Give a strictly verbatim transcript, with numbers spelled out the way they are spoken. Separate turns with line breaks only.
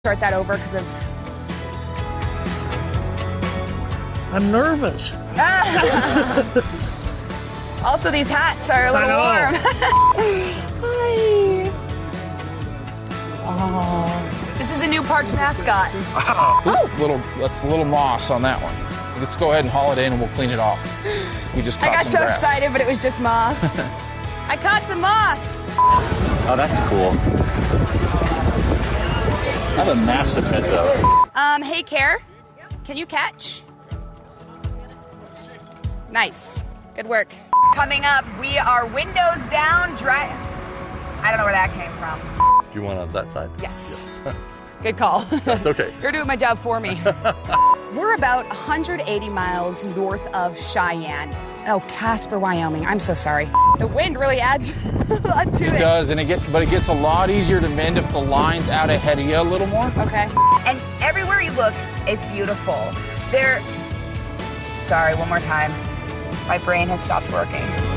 Start that over because of...
I'm nervous.
Also, these hats are a little warm. Hi. Oh, this is a new park's mascot.
Oh, little, that's a little moss on that one. Let's go ahead and haul it in and we'll clean it off. We just caught
I got
some
so
grass.
excited, but it was just moss. I caught some moss.
Oh, that's cool. I have a massive head, though.
Um, hey, Care, can you catch? Nice. Good work. Coming up, we are windows down, dry... I don't know where that came from.
Do you want on that side?
Yes. yes. Good call.
That's okay.
You're doing my job for me. We're about one hundred eighty miles north of Cheyenne. Oh, Casper, Wyoming. I'm so sorry. The wind really adds a lot to it.
It does, and it get, but it gets a lot easier to mend if the line's out ahead of you a little more.
Okay. And everywhere you look is beautiful. There... Sorry, one more time. My brain has stopped working.